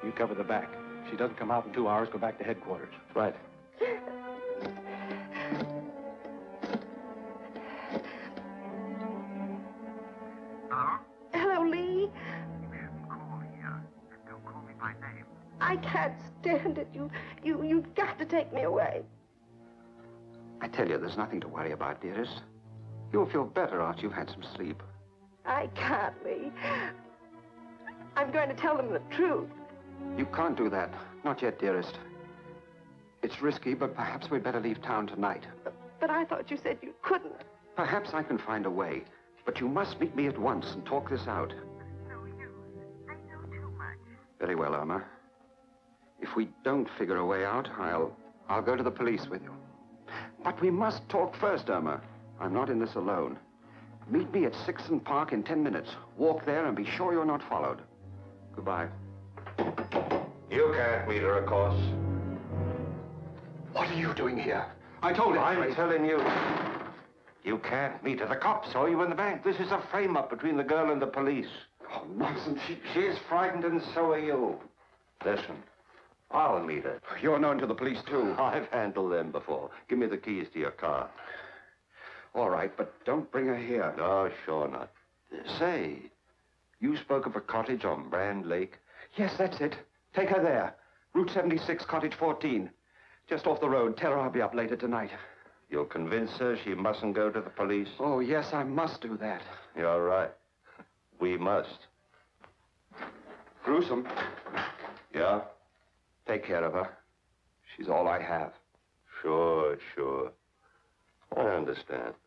You cover the back. If she doesn't come out in 2 hours, go back to headquarters. Right. Hello? Hello, Lee. Call here, and don't call me by name. I can't stand it. You've got to take me away. I tell you, there's nothing to worry about, dearest. You'll feel better after you've had some sleep. I can't, Lee. I'm going to tell them the truth. You can't do that. Not yet, dearest. It's risky, but perhaps we'd better leave town tonight. But I thought you said you couldn't. Perhaps I can find a way. But you must meet me at once and talk this out. No use. I know too much. Very well, Irma. If we don't figure a way out, I'll go to the police with you. But we must talk first, Irma. I'm not in this alone. Meet me at 6th Park in 10 minutes. Walk there and be sure you're not followed. Goodbye. You can't meet her, of course. What are you doing here? I told him. I'm telling you. You can't meet her. The cops saw you in the bank. This is a frame-up between the girl and the police. Oh, nonsense. She's frightened and so are you. Listen, I'll meet her. You're known to the police, too. I've handled them before. Give me the keys to your car. All right, but don't bring her here. No, sure not. Say, you spoke of a cottage on Brand Lake? Yes, that's it. Take her there. Route 76, Cottage 14. Just off the road. Tell her I'll be up later tonight. You'll convince her she mustn't go to the police? Oh, yes, I must do that. You're right. We must. Gruesome. Yeah? Take care of her. She's all I have. Sure. I understand.